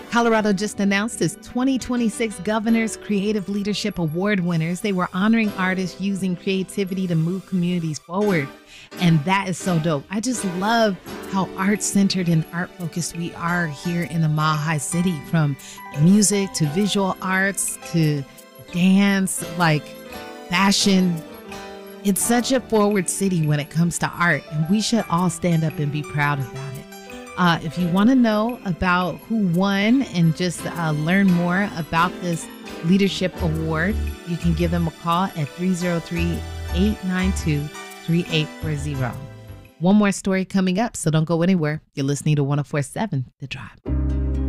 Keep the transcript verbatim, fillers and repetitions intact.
Colorado just announced its twenty twenty-six Governor's Creative Leadership Award winners. They were honoring artists using creativity to move communities forward. And that is so dope. I just love how art-centered and art-focused we are here in the Mile High City, from music to visual arts to dance, like fashion. It's such a forward city when it comes to art, and we should all stand up and be proud about it. Uh, if you want to know about who won and just uh, learn more about this leadership award, you can give them a call at three oh three, eight nine two, three eight four zero. One more story coming up, so don't go anywhere. You're listening to one oh four point seven The Drive.